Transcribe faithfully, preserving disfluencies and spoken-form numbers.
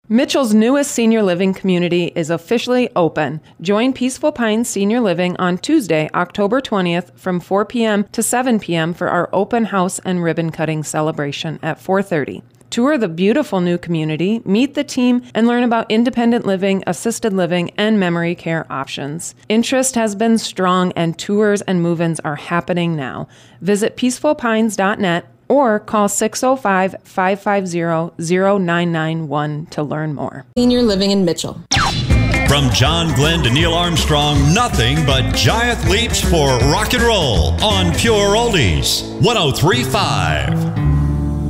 Mitchell's newest senior living community is officially open. Join Peaceful Pines Senior Living on Tuesday, October twentieth from four p.m. to seven p.m. for our open house and ribbon cutting celebration at four thirty. Tour the beautiful new community, meet the team, and learn about independent living, assisted living, and memory care options. Interest has been strong, and tours and move-ins are happening now. Visit peaceful pines dot net or call six oh five, five five zero, zero nine nine one to learn more. Senior Living in Mitchell. From John Glenn to Neil Armstrong, nothing but giant leaps for rock and roll on Pure Oldies. one oh three point five.